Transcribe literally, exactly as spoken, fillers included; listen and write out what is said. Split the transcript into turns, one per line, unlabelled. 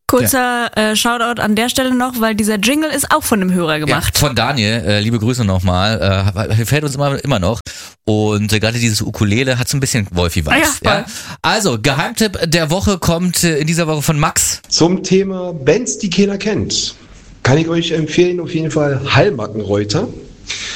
Kurzer ja. äh, Shoutout an der Stelle noch, weil dieser Jingle ist auch von einem Hörer gemacht.
Ja, von Daniel, äh, liebe Grüße nochmal, äh, gefällt uns immer, immer noch. Und äh, gerade dieses Ukulele hat so ein bisschen Wolfi-Vibes.
Ja,
ja? Also, Geheimtipp der Woche kommt äh, in dieser Woche von Max.
Zum Thema Bands, die keiner kennt, kann ich euch empfehlen, auf jeden Fall Hallmackenreuter.